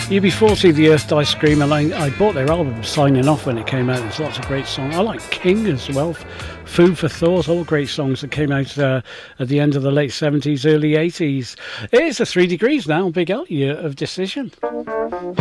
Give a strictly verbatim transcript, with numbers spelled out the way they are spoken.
U B forty, The Earth Dies Screaming. I, I bought their album Signing Off when it came out. There's lots of great songs. I like King as well. Food for Thought, all great songs that came out uh, at the end of the late seventies, early eighties. It's a Three Degrees now, Big L, year of decision.